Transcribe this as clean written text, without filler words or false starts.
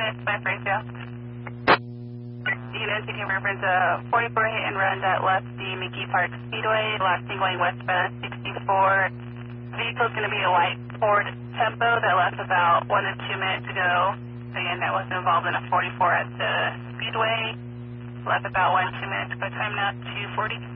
units, my Springfield. Units, you can reference a 44 hit and run that left the McGee Park Speedway, last thing going westbound 64. Vehicle's going to be a white Ford Tempo that left about 1 to 2 minutes ago. Again, that was involved in a 44 at the Speedway. Left about 1 to 2 minutes ago. Time now 2:40.